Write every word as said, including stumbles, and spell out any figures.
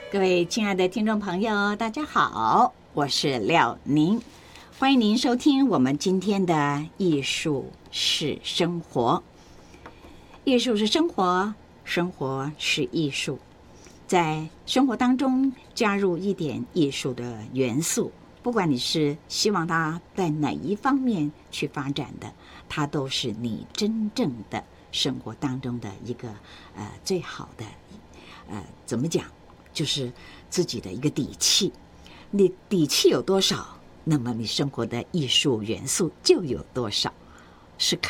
各位亲爱的听众朋友，大家好，我是廖宁，欢迎您收听我们今天的艺术是生活。艺术是生活，生活是艺术，在生活当中加入一点艺术的元素，不管你是希望它在哪一方面去发展的，它都是你真正的生活当中的一个呃最好的呃怎么讲，就是自己的一个底气。你底气有多少，那么你生活的艺术元素就有多少。是